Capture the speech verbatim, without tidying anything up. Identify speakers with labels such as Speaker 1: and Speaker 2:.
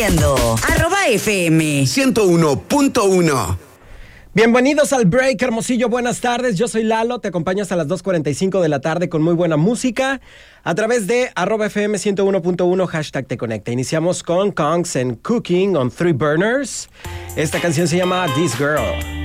Speaker 1: Arroba F M
Speaker 2: ciento uno punto uno.
Speaker 3: Bienvenidos al break, Hermosillo, buenas tardes, yo soy Lalo, te acompaño hasta las dos cuarenta y cinco de la tarde con muy buena música a través de arroba F M ciento uno punto uno, hashtag te conecta. Iniciamos con Kongs and Cooking on Three Burners. Esta canción se llama This Girl.